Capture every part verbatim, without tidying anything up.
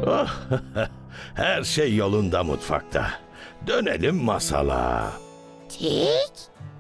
Oh, her şey yolunda mutfakta. Dönelim masala. Tik.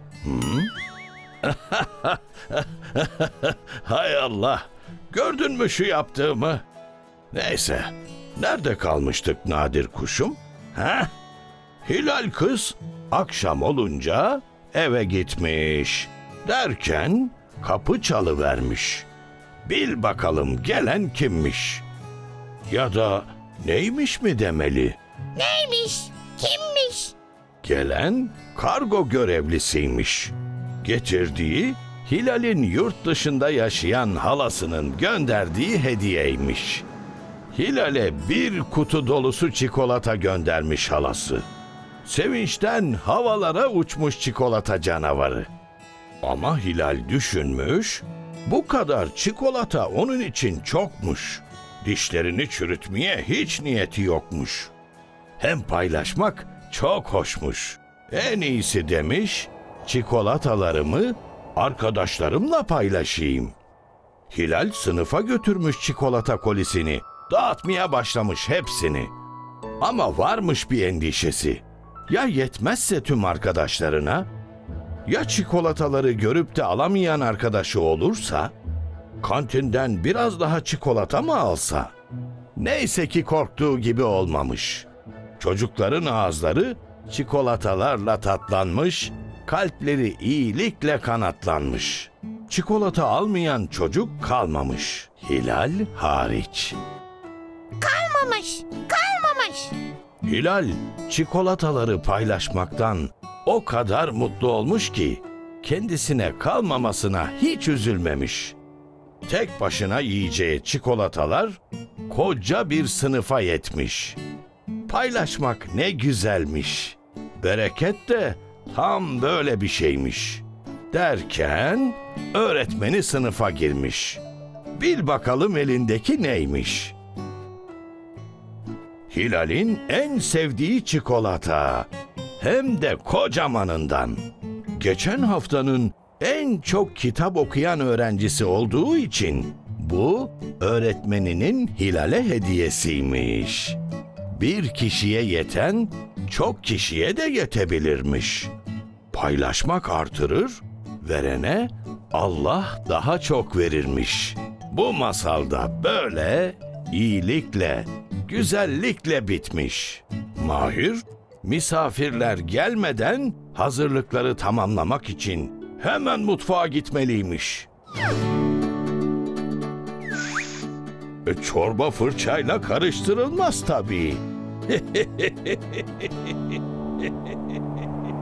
Hay Allah! Gördün mü şu yaptığımı? Neyse, nerede kalmıştık Nadir kuşum? Ha? Hilal kız akşam olunca eve gitmiş. Derken kapı çalıvermiş. Bil bakalım gelen kimmiş? Ya da neymiş mi demeli? Neymiş? Kimmiş? Gelen kargo görevlisiymiş. Getirdiği Hilal'in yurt dışında yaşayan halasının gönderdiği hediyeymiş. Hilal'e bir kutu dolusu çikolata göndermiş halası. Sevinçten havalara uçmuş çikolata canavarı. Ama Hilal düşünmüş, bu kadar çikolata onun için çokmuş. Dişlerini çürütmeye hiç niyeti yokmuş. Hem paylaşmak çok hoşmuş. En iyisi demiş, çikolatalarımı arkadaşlarımla paylaşayım. Hilal sınıfa götürmüş çikolata kolisini, dağıtmaya başlamış hepsini. Ama varmış bir endişesi. Ya yetmezse tüm arkadaşlarına? Ya çikolataları görüp de alamayan arkadaşı olursa? Kantinden biraz daha çikolata mı alsa? Neyse ki korktuğu gibi olmamış. Çocukların ağızları çikolatalarla tatlanmış, kalpleri iyilikle kanatlanmış. Çikolata almayan çocuk kalmamış. Hilal hariç. Kalmamış. Kalmamış. Hilal çikolataları paylaşmaktan o kadar mutlu olmuş ki kendisine kalmamasına hiç üzülmemiş. Tek başına yiyeceği çikolatalar koca bir sınıfa yetmiş. Paylaşmak ne güzelmiş. Bereket de tam böyle bir şeymiş. Derken öğretmeni sınıfa girmiş. Bil bakalım elindeki neymiş? Hilal'in en sevdiği çikolata. Hem de kocamanından. Geçen haftanın en çok kitap okuyan öğrencisi olduğu için bu öğretmeninin Hilal'e hediyesiymiş. Bir kişiye yeten çok kişiye de yetebilirmiş. Paylaşmak artırır, verene Allah daha çok verirmiş. Bu masalda böyle iyilikle, güzellikle bitmiş. Mahir, misafirler gelmeden hazırlıkları tamamlamak için hemen mutfağa gitmeliymiş. E, çorba fırçayla karıştırılmaz tabii.